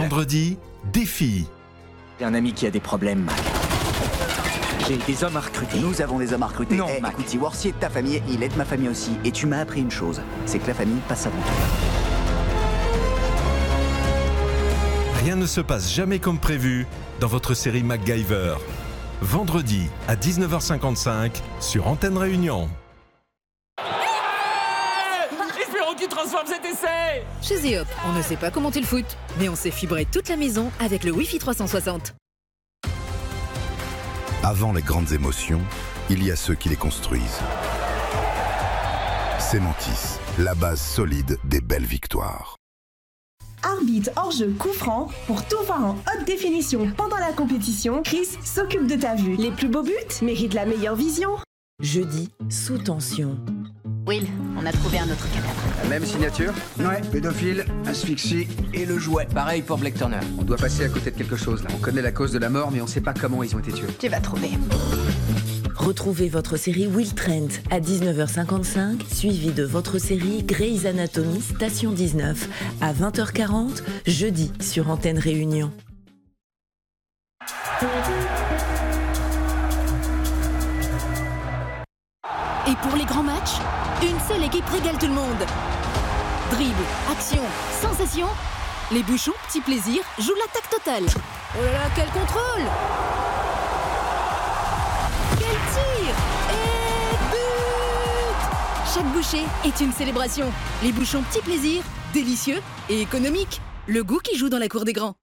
Vendredi, défi. J'ai un ami qui a des problèmes, Mac. J'ai des hommes à recruter. Nous avons des hommes à recruter. Non, Eh, Mac. écoute, si Worcy est de ta famille, il est de ma famille aussi. Et tu m'as appris une chose, c'est que la famille passe avant tout. Rien ne se passe jamais comme prévu dans votre série MacGyver. Vendredi à 19h55 sur Antenne Réunion. Espérons qu'il transforme cet essai. Chez Zeop, on ne sait pas commenter le foot, mais on sait fibrer toute la maison avec le Wi-Fi 360. Avant les grandes émotions, il y a ceux qui les construisent. Cementis, la base solide des belles victoires. Arbitre hors-jeu coup franc, pour tout voir en haute définition pendant la compétition, Chris s'occupe de ta vue. Les plus beaux buts méritent la meilleure vision. Jeudi, sous tension. Will, on a trouvé un autre cadavre. La même signature? Ouais, pédophile, asphyxie et le jouet. Pareil pour Blake Turner. On doit passer à côté de quelque chose là. On connaît la cause de la mort, mais on sait pas comment ils ont été tués. Tu vas trouver. Retrouvez votre série Will Trent à 19h55, suivi de votre série Grey's Anatomy Station 19 à 20h40, jeudi sur Antenne Réunion. Et pour les grands matchs, une seule équipe régale tout le monde. Dribble, action, sensation. Les bouchons, petit plaisir, jouent l'attaque totale. Oh là là, quel contrôle! Quel tir! Et but! Chaque bouchée est une célébration. Les bouchons, petit plaisir, délicieux et économique. Le goût qui joue dans la cour des grands.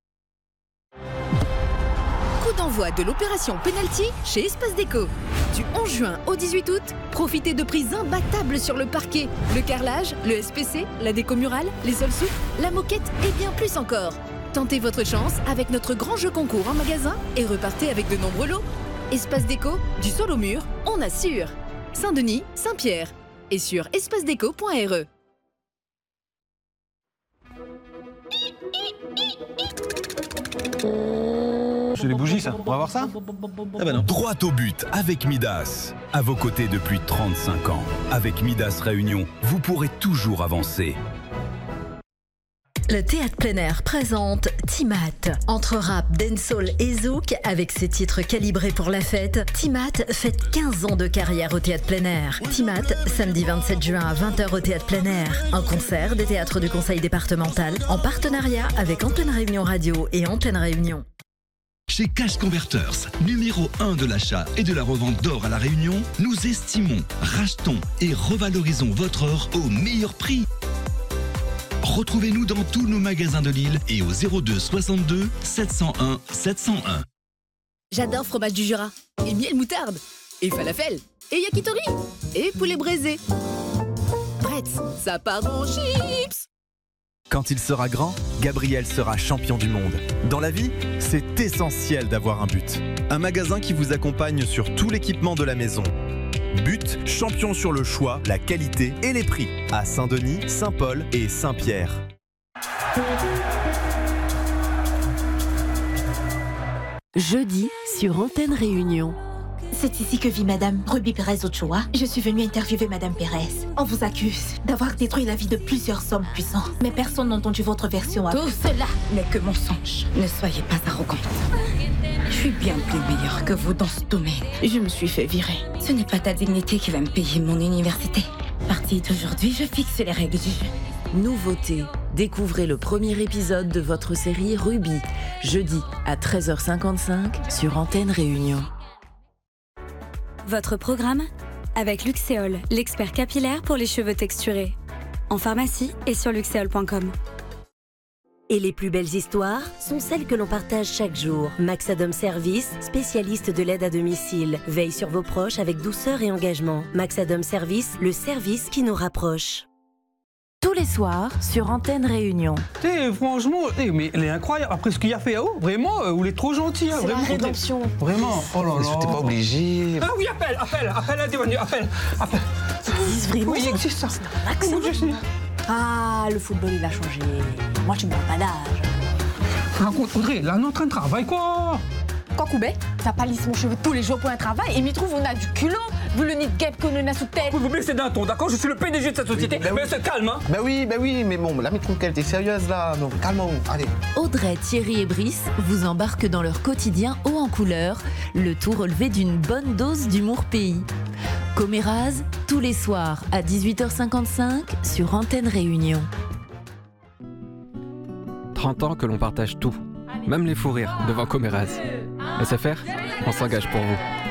Coup d'envoi de l'opération Penalty chez Espace Déco. Du 11 juin au 18 août, profitez de prix imbattables sur le parquet, le carrelage, le SPC, la déco murale, les sols souples, la moquette et bien plus encore. Tentez votre chance avec notre grand jeu concours en magasin et repartez avec de nombreux lots. Espace Déco, du sol au mur, on assure. Saint-Denis, Saint-Pierre et sur espacedeco.re. C'est les bougies, ça. On va voir ça? Ah bah non. Droit au but avec Midas. À vos côtés depuis 35 ans. Avec Midas Réunion, vous pourrez toujours avancer. Le théâtre plein air présente Timat. Entre rap, dancehall et zouk, avec ses titres calibrés pour la fête, Timat fête 15 ans de carrière au théâtre plein air. Timat, samedi 27 juin à 20h au théâtre plein air. Un concert des théâtres du conseil départemental en partenariat avec Antenne Réunion Radio et Antenne Réunion. Chez Cash Converters, numéro 1 de l'achat et de la revente d'or à La Réunion, nous estimons, rachetons et revalorisons votre or au meilleur prix. Retrouvez-nous dans tous nos magasins de Lille et au 02 62 701 701. J'adore fromage du Jura, et miel moutarde, et falafel, et yakitori, et poulet braisé. Bretz, ça part dans chips. Quand il sera grand, Gabriel sera champion du monde. Dans la vie, c'est essentiel d'avoir un but. Un magasin qui vous accompagne sur tout l'équipement de la maison. But, champion sur le choix, la qualité et les prix. À Saint-Denis, Saint-Paul et Saint-Pierre. Jeudi sur Antenne Réunion. C'est ici que vit Madame Ruby Pérez Ochoa. Je suis venue interviewer Madame Pérez. On vous accuse d'avoir détruit la vie de plusieurs hommes puissants. Mais personne n'a entendu votre version. Tout cela n'est que mensonge. Ne soyez pas arrogante. Je suis bien plus meilleure que vous dans ce domaine. Je me suis fait virer. Ce n'est pas ta dignité qui va me payer mon université. À partir d'aujourd'hui, je fixe les règles du jeu. Nouveauté. Découvrez le premier épisode de votre série Ruby, jeudi à 13h55 sur Antenne Réunion. Votre programme avec Luxéol, l'expert capillaire pour les cheveux texturés. En pharmacie et sur luxéol.com. Et les plus belles histoires sont celles que l'on partage chaque jour. Maxadom Service, spécialiste de l'aide à domicile, veille sur vos proches avec douceur et engagement. Maxadom Service, le service qui nous rapproche. Tous les soirs sur Antenne Réunion. Franchement, mais elle est incroyable. Après ce qu'il a fait, vraiment, vous êtes trop gentil. C'est vraiment, la rédemption. Vraiment, oh là là. T'es pas obligé. Ah oui, appelle, Devenu, appelle. Ça existe vraiment? Oui, il existe ça. Ah, le football, il a changé. Moi, tu me parles pas d'âge. Raconte, Audrey, là, on est en train de travailler, quoi. Quoi, Koubet? T'as pas lissé mon cheveu tous les jours pour un travail et m'y trouve, on a du culot Vous le nid de guêpe qu'on a sous tête. Vous vous baissez d'un ton, d'accord? Je suis le PDG de cette société, Oui, mais se calme, hein. Bah oui, mais bon, la métro qu'elle était sérieuse là, donc calmons, allez. Audrey, Thierry et Brice vous embarquent dans leur quotidien haut en couleur, le tout relevé d'une bonne dose d'humour pays. Coméraz, tous les soirs à 18h55 sur Antenne Réunion. 30 ans que l'on partage tout, même les fous rires devant Coméraz. SFR, on s'engage pour vous.